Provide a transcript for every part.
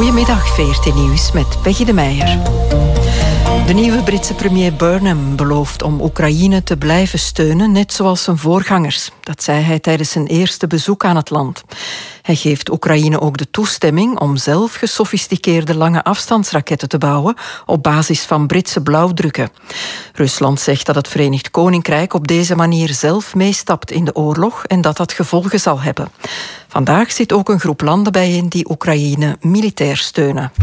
Goedemiddag, VRT Nieuws met Peggy de Meijer. De nieuwe Britse premier Burnham belooft om Oekraïne te blijven steunen, net zoals zijn voorgangers. Dat zei hij tijdens zijn eerste bezoek aan het land. Hij geeft Oekraïne ook de toestemming om zelf gesofisticeerde lange afstandsraketten te bouwen op basis van Britse blauwdrukken. Rusland zegt dat het Verenigd Koninkrijk op deze manier zelf meestapt in de oorlog en dat dat gevolgen zal hebben. Vandaag zit ook een groep landen bijeen die Oekraïne militair steunen.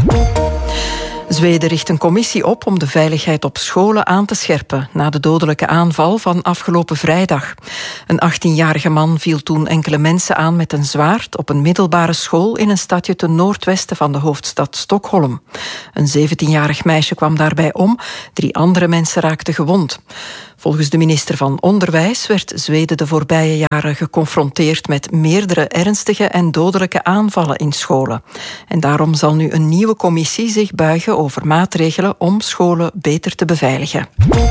Zweden richt een commissie op om de veiligheid op scholen aan te scherpen na de dodelijke aanval van afgelopen vrijdag. Een 18-jarige man viel toen enkele mensen aan met een zwaard op een middelbare school in een stadje ten noordwesten van de hoofdstad Stockholm. Een 17-jarig meisje kwam daarbij om, 3 andere mensen raakten gewond. Volgens de minister van Onderwijs werd Zweden de voorbije jaren geconfronteerd met meerdere ernstige en dodelijke aanvallen in scholen. En daarom zal nu een nieuwe commissie zich buigen over maatregelen om scholen beter te beveiligen.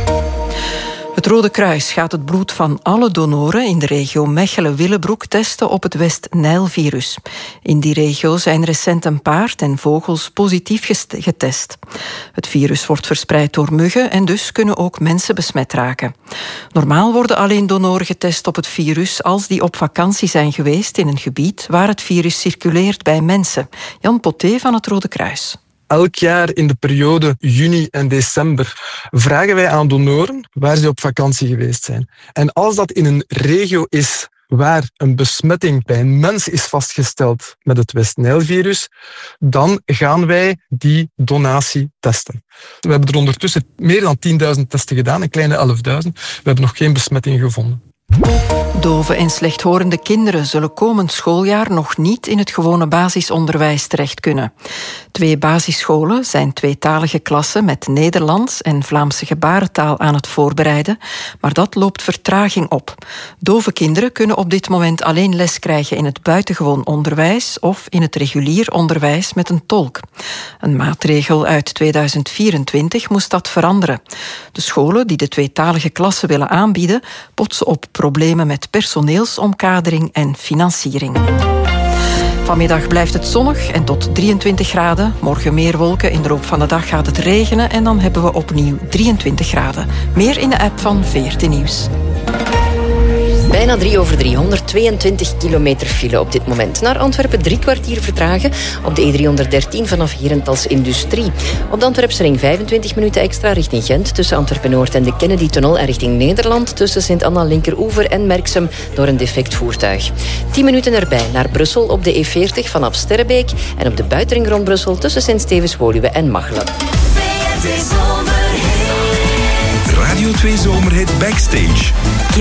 Het Rode Kruis gaat het bloed van alle donoren in de regio Mechelen-Willebroek testen op het West-Nijl-virus. In die regio zijn recent een paard en vogels positief getest. Het virus wordt verspreid door muggen en dus kunnen ook mensen besmet raken. Normaal worden alleen donoren getest op het virus als die op vakantie zijn geweest in een gebied waar het virus circuleert bij mensen. Jan Poté van het Rode Kruis. Elk jaar in de periode juni en december vragen wij aan donoren waar ze op vakantie geweest zijn. En als dat in een regio is waar een besmetting bij een mens is vastgesteld met het West-Nijl-virus, dan gaan wij die donatie testen. We hebben er ondertussen meer dan 10.000 testen gedaan, een kleine 11.000. We hebben nog geen besmetting gevonden. Dove en slechthorende kinderen zullen komend schooljaar nog niet in het gewone basisonderwijs terecht kunnen. 2 basisscholen zijn 2-talige klassen met Nederlands en Vlaamse gebarentaal aan het voorbereiden, maar dat loopt vertraging op. Dove kinderen kunnen op dit moment alleen les krijgen in het buitengewoon onderwijs of in het regulier onderwijs met een tolk. Een maatregel uit 2024 moest dat veranderen. De scholen die de 2-talige klassen willen aanbieden, botsen op problemen met personeelsomkadering en financiering. Vanmiddag blijft het zonnig en tot 23 graden. Morgen meer wolken, in de loop van de dag gaat het regenen en dan hebben we opnieuw 23 graden. Meer in de app van VRT Nieuws. Bijna 3/3, 122 kilometer file op dit moment. Naar Antwerpen 3 kwartier vertragen op de E313 vanaf Herentals Industrie. Op de Antwerpse ring 25 minuten extra richting Gent tussen Antwerpen-Noord en de Kennedy-tunnel en richting Nederland tussen Sint-Anna-Linkeroever en Merksem door een defect voertuig. 10 minuten erbij naar Brussel op de E40 vanaf Sterrebeek en op de buitenring rond Brussel tussen Sint-Stevens-Woluwe en Machelen. Radio 2 Zomerhit Backstage.